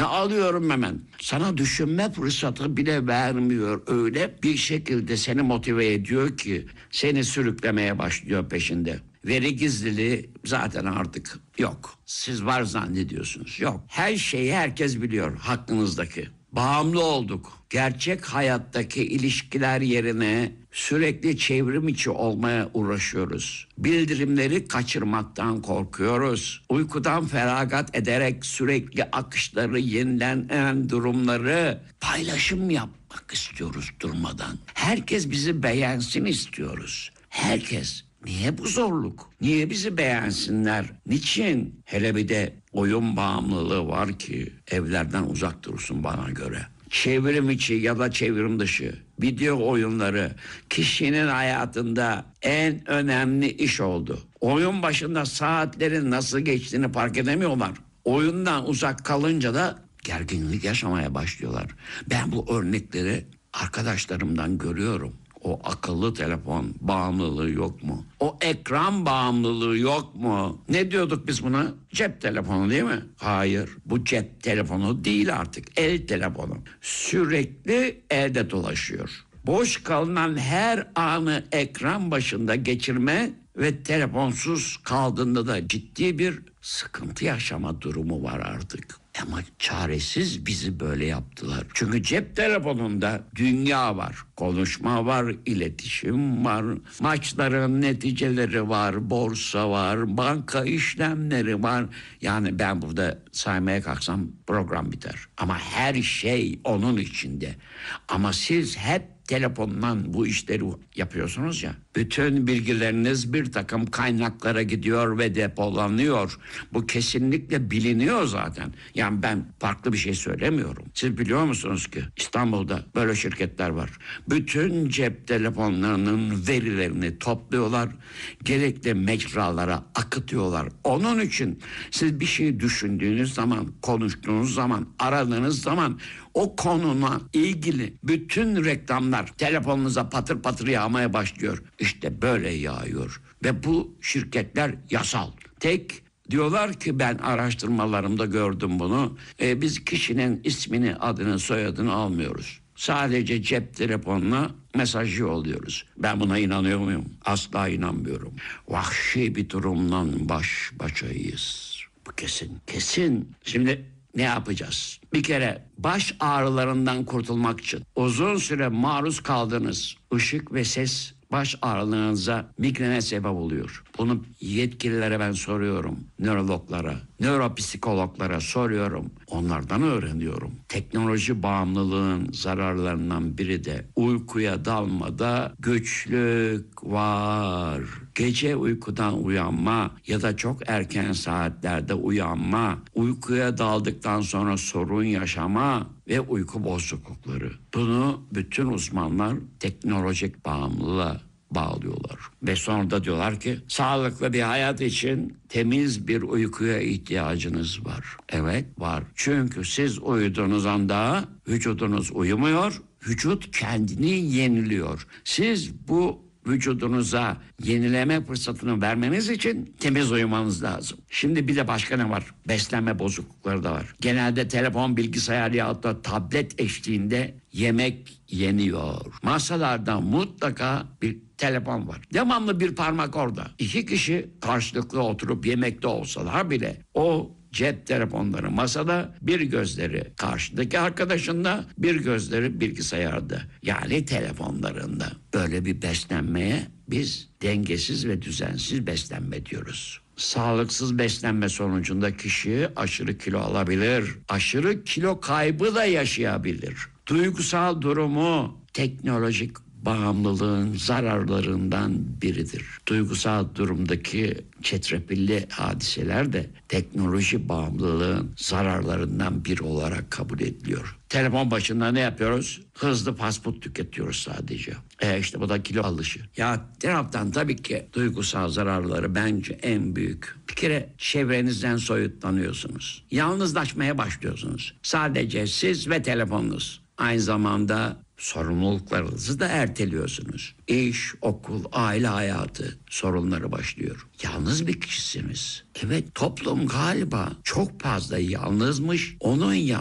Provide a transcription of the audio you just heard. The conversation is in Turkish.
Ne alıyorum hemen. Sana düşünme fırsatı bile vermiyor. Öyle bir şekilde seni motive ediyor ki seni sürüklemeye başlıyor peşinde. Veri gizliliği zaten artık yok. Siz var zannediyorsunuz. Yok. Her şeyi herkes biliyor hakkınızdaki. Bağımlı olduk. Gerçek hayattaki ilişkiler yerine sürekli çevrim içi olmaya uğraşıyoruz. Bildirimleri kaçırmaktan korkuyoruz. Uykudan feragat ederek sürekli akışları, yenilenen durumları paylaşım yapmak istiyoruz durmadan. Herkes bizi beğensin istiyoruz. Herkes. Niye bu zorluk? Niye bizi beğensinler? Niçin? Hele bir de oyun bağımlılığı var ki evlerden uzak dursun bana göre. Çevrim içi ya da çevrim dışı video oyunları kişinin hayatında en önemli iş oldu. Oyun başında saatlerin nasıl geçtiğini fark edemiyorlar. Oyundan uzak kalınca da gerginlik yaşamaya başlıyorlar. Ben bu örnekleri arkadaşlarımdan görüyorum. O akıllı telefon bağımlılığı yok mu? O ekran bağımlılığı yok mu? Ne diyorduk biz buna? Cep telefonu değil mi? Hayır. Bu cep telefonu değil artık. El telefonu. Sürekli elde dolaşıyor. Boş kalınan her anı ekran başında geçirme ve telefonsuz kaldığında da ciddi bir sıkıntı yaşama durumu var artık. Ama çaresiz bizi böyle yaptılar. Çünkü cep telefonunda dünya var, konuşma var, iletişim var, maçların neticeleri var, borsa var, banka işlemleri var. Yani ben burada saymaya kalksam program biter. Ama her şey onun içinde. Ama siz hep telefondan bu işleri yapıyorsunuz ya. Bütün bilgileriniz bir takım kaynaklara gidiyor ve depolanıyor. Bu kesinlikle biliniyor zaten. Yani ben farklı bir şey söylemiyorum. Siz biliyor musunuz ki İstanbul'da böyle şirketler var. Bütün cep telefonlarının verilerini topluyorlar. Gerekli mecralara akıtıyorlar. Onun için siz bir şey düşündüğünüz zaman, konuştuğunuz zaman, aradığınız zaman o konuna ilgili bütün reklamlar telefonunuza patır patır yağmaya başlıyor. İşte böyle yağıyor. Ve bu şirketler yasal. Tek diyorlar ki ben araştırmalarımda gördüm bunu. Biz kişinin ismini, adını, soyadını almıyoruz. Sadece cep telefonuna mesaj yolluyoruz. Ben buna inanıyor muyum? Asla inanmıyorum. Vahşi bir durumdan baş başayız. Bu kesin. Kesin. Şimdi ne yapacağız? Bir kere baş ağrılarından kurtulmak için uzun süre maruz kaldığınız ışık ve ses baş ağrılarınıza, migrene sebep oluyor. Bunu yetkililere ben soruyorum. Nörologlara, nöropsikologlara soruyorum. Onlardan öğreniyorum. Teknoloji bağımlılığın zararlarından biri de uykuya dalmada güçlük var. Gece uykudan uyanma ya da çok erken saatlerde uyanma, uykuya daldıktan sonra sorun yaşama ve uyku bozuklukları. Bunu bütün uzmanlar teknolojik bağımlılığa bağlıyorlar. Ve sonra da diyorlar ki sağlıklı bir hayat için temiz bir uykuya ihtiyacınız var. Evet var. Çünkü siz uyuduğunuz anda vücudunuz uyumuyor, vücut kendini yeniliyor. Siz bu vücudunuza yenileme fırsatını vermeniz için temiz uyumanız lazım. Şimdi bir de başka ne var? Beslenme bozuklukları da var. Genelde telefon, bilgisayar ya da tablet eşliğinde yemek yeniyor. Masalarda mutlaka bir telefon var. Devamlı bir parmak orada. İki kişi karşılıklı oturup yemekte olsalar bile o cep telefonları masada, bir gözleri karşıdaki arkadaşında, bir gözleri bilgisayarda. Yani telefonlarında. Böyle bir beslenmeye biz dengesiz ve düzensiz beslenme diyoruz. Sağlıksız beslenme sonucunda kişi aşırı kilo alabilir. Aşırı kilo kaybı da yaşayabilir. Duygusal durumu teknolojik bağımlılığın zararlarından biridir. Duygusal durumdaki çetrefilli hadiseler de teknoloji bağımlılığın zararlarından biri olarak kabul ediliyor. Telefon başında ne yapıyoruz? Hızlı fast food tüketiyoruz sadece. İşte bu da kilo alışı. Ya taraftan tabii ki duygusal zararları bence en büyük. Bir kere çevrenizden soyutlanıyorsunuz. Yalnızlaşmaya başlıyorsunuz. Sadece siz ve telefonunuz. Aynı zamanda sorumluluklarınızı da erteliyorsunuz. İş, okul, aile hayatı sorunları başlıyor. Yalnız bir kişisiniz. Evet, toplum galiba çok fazla yalnızmış. Onun